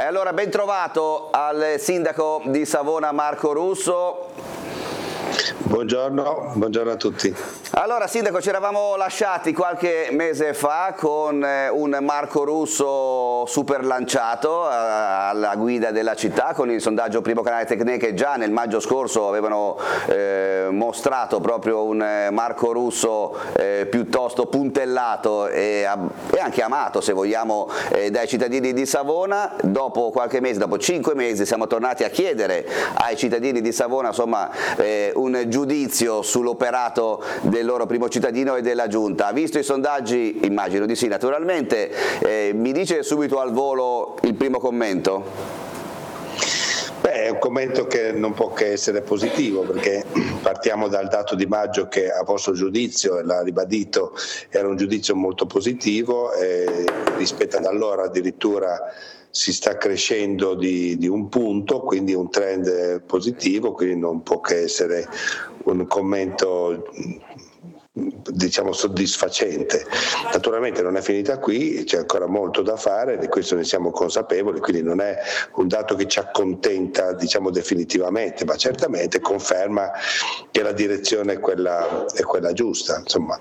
E allora ben trovato al sindaco di Savona Marco Russo. Buongiorno a tutti. Allora sindaco, ci eravamo lasciati qualche mese fa con un Marco Russo super lanciato alla guida della città, con il sondaggio Primo Canale Tecne che già nel maggio scorso avevano mostrato proprio un Marco Russo piuttosto puntellato e anche amato, se vogliamo, dai cittadini di Savona. Dopo qualche mese, dopo 5 mesi, siamo tornati a chiedere ai cittadini di Savona insomma un giudizio sull'operato del loro primo cittadino e della giunta. Visto i sondaggi, immagino di sì naturalmente, mi dice subito al volo il primo commento? È un commento che non può che essere positivo, perché partiamo dal dato di maggio che a vostro giudizio, e l'ha ribadito, era un giudizio molto positivo, e rispetto ad allora addirittura si sta crescendo di un punto, quindi un trend positivo, quindi non può che essere un commento diciamo soddisfacente. Naturalmente non è finita qui, c'è ancora molto da fare, di questo ne siamo consapevoli, quindi non è un dato che ci accontenta diciamo definitivamente, ma certamente conferma che la direzione è quella giusta, insomma.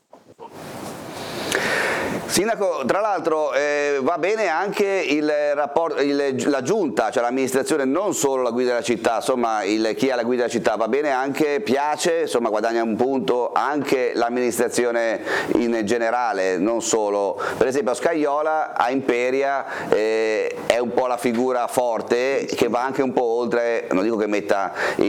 Sindaco, tra l'altro va bene anche il rapporto, la giunta, cioè l'amministrazione, non solo la guida della città, insomma chi ha la guida della città va bene anche, piace, insomma guadagna un punto anche l'amministrazione in generale, non solo. Per esempio Scajola a Imperia è un po' la figura forte che va anche un po' oltre, non dico che metta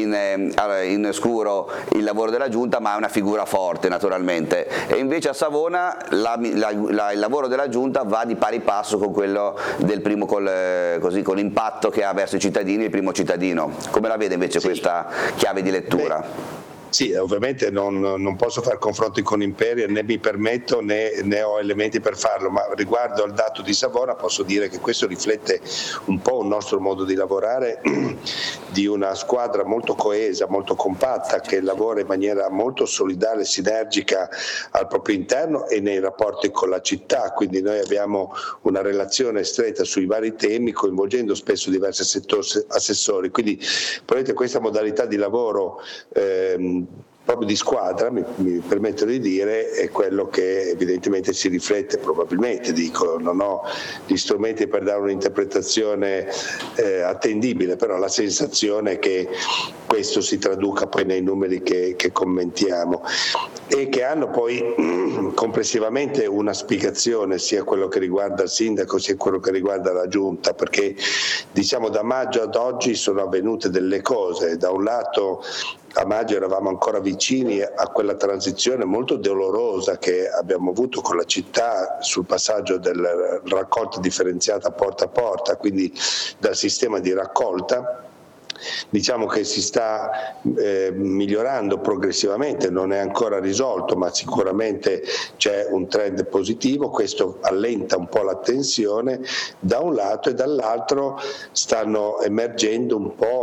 in scuro il lavoro della giunta, ma è una figura forte naturalmente. E invece a Savona il lavoro della giunta va di pari passo con quello del primo, con l'impatto che ha verso i cittadini, il primo cittadino. Come la vede invece questa chiave di lettura? Sì, ovviamente non posso fare confronti con Imperia, né mi permetto né ho elementi per farlo, ma riguardo al dato di Savona posso dire che questo riflette un po' un nostro modo di lavorare, di una squadra molto coesa, molto compatta, che lavora in maniera molto solidale e sinergica al proprio interno e nei rapporti con la città, quindi noi abbiamo una relazione stretta sui vari temi, coinvolgendo spesso diversi assessori, quindi probabilmente questa modalità di lavoro proprio di squadra, mi permetto di dire, è quello che evidentemente si riflette, probabilmente, dico, non ho gli strumenti per dare un'interpretazione attendibile, però la sensazione è che questo si traduca poi nei numeri che commentiamo e che hanno poi complessivamente una spiegazione, sia quello che riguarda il sindaco sia quello che riguarda la giunta, perché diciamo da maggio ad oggi sono avvenute delle cose. Da un lato a maggio eravamo ancora vicini a quella transizione molto dolorosa che abbiamo avuto con la città sul passaggio della raccolta differenziata porta a porta, quindi dal sistema di raccolta. Diciamo che si sta migliorando progressivamente, non è ancora risolto, ma sicuramente c'è un trend positivo, questo allenta un po' la tensione da un lato, e dall'altro stanno emergendo un po'